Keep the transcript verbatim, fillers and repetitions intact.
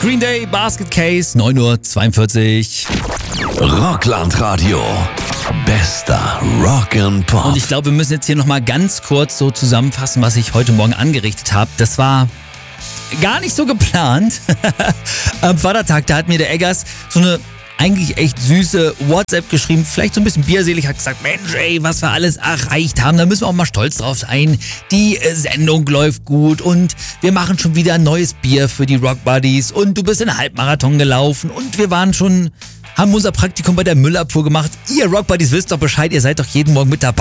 Green Day, Basket Case, neun Uhr zweiundvierzig. Rockland-Radio. Bester Rock'n'Pop. Und ich glaube, wir müssen jetzt hier nochmal ganz kurz so zusammenfassen, was ich heute Morgen angerichtet habe. Das war gar nicht so geplant. Am Vatertag, da hat mir der Eggers so eine eigentlich echt süße WhatsApp geschrieben, vielleicht so ein bisschen bierselig, hat gesagt, Mensch ey, was wir alles erreicht haben, da müssen wir auch mal stolz drauf sein. Die äh, Sendung läuft gut und wir machen schon wieder ein neues Bier für die Rock Buddies und du bist in einen Halbmarathon gelaufen und wir waren schon, haben unser Praktikum bei der Müllabfuhr gemacht. Ihr Rock Buddies wisst doch Bescheid, ihr seid doch jeden Morgen mit dabei.